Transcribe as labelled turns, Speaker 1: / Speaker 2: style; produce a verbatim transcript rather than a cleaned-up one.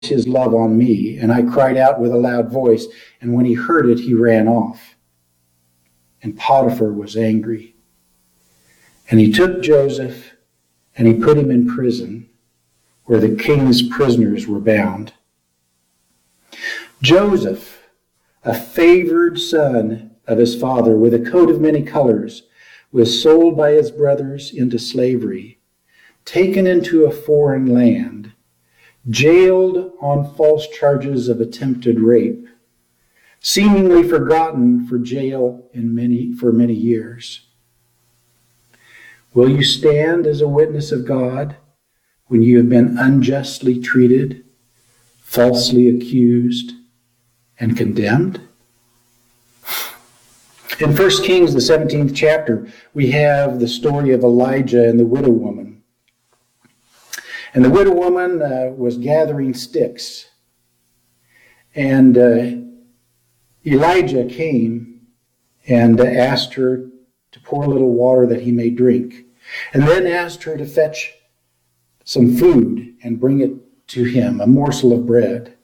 Speaker 1: his love on me, and I cried out with a loud voice, and when he heard it, he ran off. And Potiphar was angry. And he took Joseph, and he put him in prison, where the king's prisoners were bound. Joseph, a favored son of his father, with a coat of many colors, was sold by his brothers into slavery, taken into a foreign land, jailed on false charges of attempted rape, seemingly forgotten for jail in many for many years. Will you stand as a witness of God when you have been unjustly treated, falsely accused, and condemned? In First Kings, the seventeenth chapter, we have the story of Elijah and the widow woman. And the widow woman uh, was gathering sticks. And uh, Elijah came and uh, asked her to pour a little water that he may drink. And then asked her to fetch some food and bring it to him, a morsel of bread.